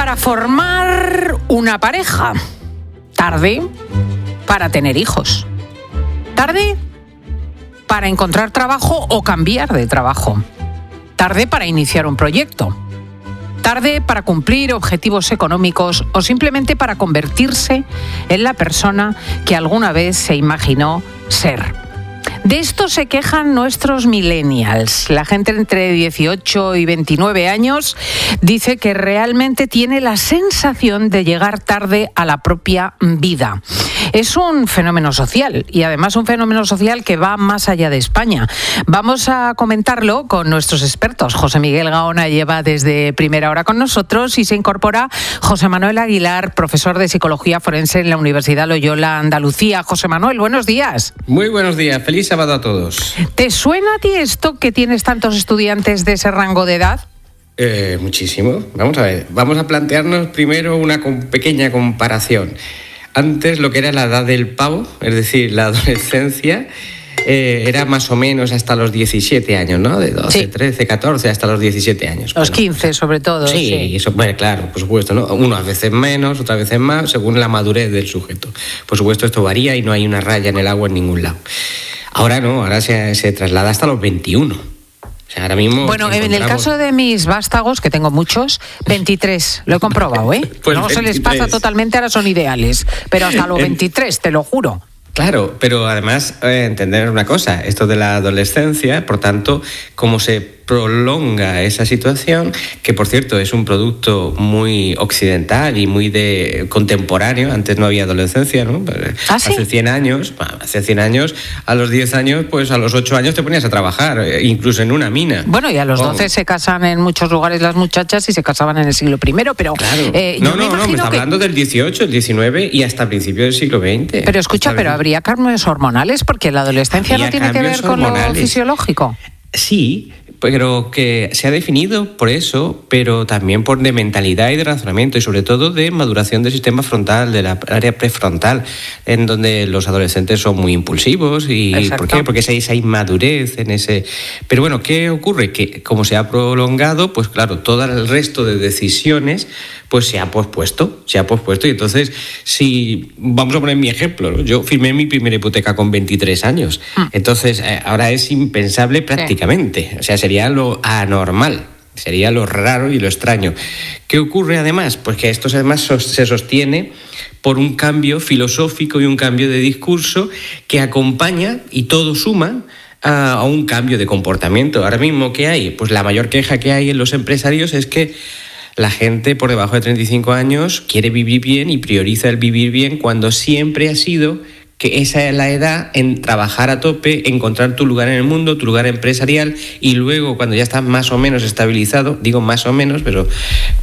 para formar una pareja. Tarde para tener hijos. Tarde para encontrar trabajo o cambiar de trabajo. Tarde para iniciar un proyecto. Tarde para cumplir objetivos económicos o simplemente para convertirse en la persona que alguna vez se imaginó ser. De esto se quejan nuestros millennials. La gente entre 18 y 29 años dice que realmente tiene la sensación de llegar tarde a la propia vida. Es un fenómeno social y además un fenómeno social que va más allá de España. Vamos a comentarlo con nuestros expertos. José Miguel Gaona lleva desde primera hora con nosotros y se incorpora José Manuel Aguilar, profesor de Psicología Forense en la Universidad Loyola Andalucía. José Manuel, buenos días. Muy buenos días. Feliz sábado a todos. ¿Te suena a ti esto que tienes tantos estudiantes de ese rango de edad? Muchísimo. Vamos a ver. Vamos a plantearnos primero una pequeña comparación. Antes lo que era la edad del pavo, es decir, la adolescencia, era más o menos hasta los 17 años, ¿no? De 12, sí. 13, 14, hasta los 17 años. Los 15 sobre todo. Sí, eso, bueno, claro, por supuesto, ¿no? Unas veces menos, otras veces más, según la madurez del sujeto. Por supuesto, esto varía y no hay una raya en el agua en ningún lado. Ahora no, ahora se traslada hasta los 21. O sea, ahora mismo bueno, en el caso de mis vástagos, que tengo muchos, 23, lo he comprobado, ¿eh? Pues no 23. Se les pasa totalmente, ahora son ideales, pero hasta los 23, te lo juro. Claro, pero además entender una cosa, esto de la adolescencia, por tanto, cómo se prolonga esa situación, que por cierto es un producto muy occidental y muy de contemporáneo. Antes no había adolescencia, ¿no? ¿Ah, sí? Hace 100 años, a los 10 años, pues a los 8 años te ponías a trabajar, incluso en una mina. Bueno, y a los 12 se casan en muchos lugares las muchachas y se casaban en el siglo I, pero... Claro. Me está hablando del 18, el 19 y hasta principios del siglo XX. Pero escucha, pero habría cambios hormonales porque la adolescencia no tiene que ver con lo fisiológico. Sí, pero que se ha definido por eso, pero también por de mentalidad y de razonamiento y sobre todo de maduración del sistema frontal, de la área prefrontal, en donde los adolescentes son muy impulsivos. Y exacto. ¿por qué? Porque hay madurez en ese... Pero bueno, ¿qué ocurre? Que como se ha prolongado, pues claro, todo el resto de decisiones pues se ha pospuesto y entonces si vamos a poner mi ejemplo, ¿no? Yo firmé mi primera hipoteca con 23 años, entonces ahora es impensable prácticamente, sí. O sea, sería lo anormal, sería lo raro y lo extraño. ¿Qué ocurre además? Pues que esto además se sostiene por un cambio filosófico y un cambio de discurso que acompaña y todo suma a un cambio de comportamiento. Ahora mismo, ¿qué hay? Pues la mayor queja que hay en los empresarios es que la gente por debajo de 35 años quiere vivir bien y prioriza el vivir bien cuando siempre ha sido que esa es la edad en trabajar a tope, encontrar tu lugar en el mundo, tu lugar empresarial y luego cuando ya estás más o menos estabilizado, digo más o menos, pero